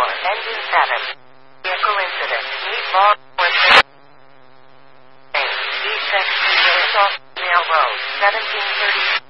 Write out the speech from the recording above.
engine 7. Vehicle incident. Meet law enforcement. D-Section Mail Road, 1730.